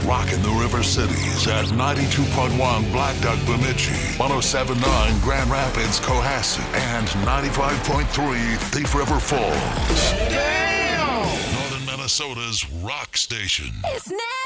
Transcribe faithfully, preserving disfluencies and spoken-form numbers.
rocking the River Cities at ninety-two point one Black Duck Bemidji, one oh seven point nine Grand Rapids Cohasset, and ninety-five point three Thief River Falls. Damn! Northern Minnesota's rock station. It's